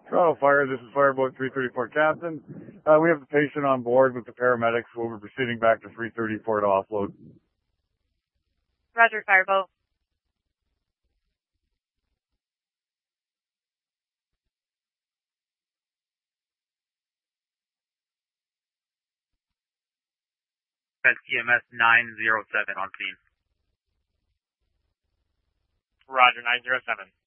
Toronto Fire, this is Fireboat 334 Captain. We have the patient on board with the paramedics. We'll be proceeding back to 334 to offload. Roger, Fireboat. That's EMS 907 on scene. Roger, 907.